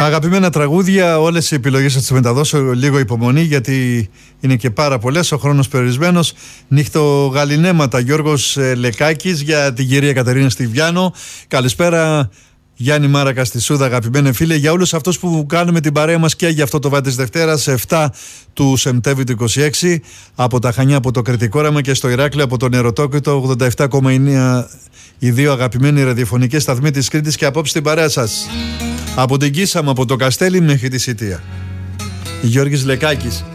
Αγαπημένα τραγούδια, όλες οι επιλογές θα τις μεταδώσω, λίγο υπομονή γιατί είναι και πάρα πολλές, ο χρόνος περιορισμένος. Νύχτογαληνέματα, Γιώργος Λεκάκης για την κυρία Κατερίνα Στιβιάνο. Καλησπέρα Γιάννη Μάρακα στη Σούδα, αγαπημένε φίλε, για όλους αυτούς που κάνουμε την παρέα μας και για αυτό το Βάτι της Δευτέρας, 7 του Σεπτέμβρη του 26, από τα Χανιά, από το Κρητικό Ράμα και στο Ηράκλειο, από το Νεροτόκητο, 87,9 οι δύο αγαπημένοι ραδιοφωνικές σταθμοί της Κρήτης και απόψε την παρέα σας. Από την Κίσαμα, από το Καστέλι μέχρι τη Σιτία. Γιώργης Λεκάκης.